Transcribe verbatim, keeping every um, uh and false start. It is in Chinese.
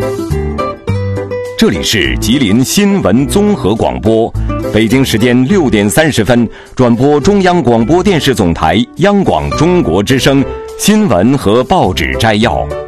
这里是吉林新闻综合广播，北京时间六点三十分，转播中央广播电视总台央广中国之声新闻和报纸摘要。